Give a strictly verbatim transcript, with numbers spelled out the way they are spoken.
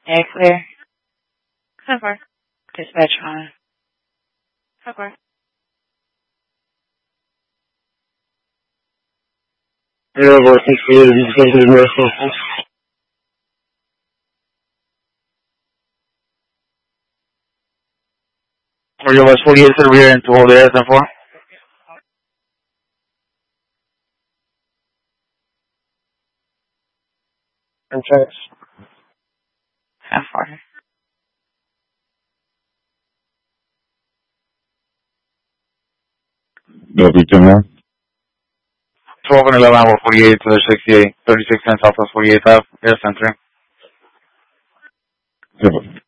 Yeah, clear. Cover. Dispatch on. Cover. Yeah, we're sixty-eight. You just go to the rest of them. Or you was forty-eight to the rear and to hold the S M four. And checks. How far? Go be two more. twelve and eleven hour forty-eight to the sixty-eight. thirty-six ten Southwest forty-eighth Ave. Air Center. Super.